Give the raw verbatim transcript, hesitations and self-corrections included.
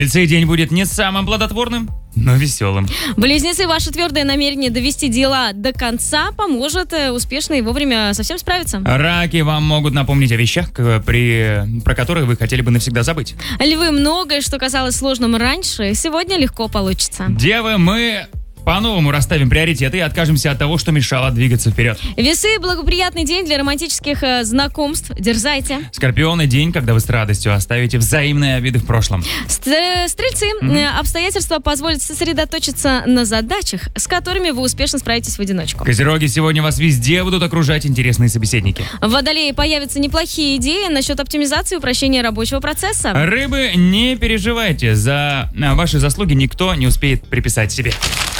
Сей день будет не самым плодотворным, но веселым. Близнецы, ваше твердое намерение довести дела до конца поможет э, успешно и вовремя со всем справиться. Раки вам могут напомнить о вещах, к- при... про которые вы хотели бы навсегда забыть. Львы, многое, что казалось сложным раньше, сегодня легко получится. Девы, мы по-новому расставим приоритеты и откажемся от того, что мешало двигаться вперед. Весы, благоприятный день для романтических э, знакомств. Дерзайте. Скорпионы, день, когда вы с радостью оставите взаимные обиды в прошлом. Ст- Стрельцы, э, обстоятельства позволят сосредоточиться на задачах, с которыми вы успешно справитесь в одиночку. Козероги, сегодня вас везде будут окружать интересные собеседники. В Водолее появятся неплохие идеи насчет оптимизации и упрощения рабочего процесса. Рыбы, не переживайте, за а, ваши заслуги никто не успеет приписать себе.